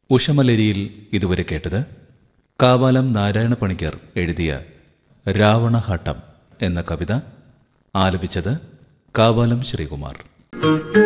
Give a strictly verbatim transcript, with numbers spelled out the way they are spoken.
ഉഷമലരിയിൽ ഇതുവരെ കേട്ടത് കാവാലം നാരായണ പണിക്കർ എഴുതിയ രാവണഹട്ടം എന്ന കവിത. ആലപിച്ചത് കാവാലം ശ്രീകുമാർ.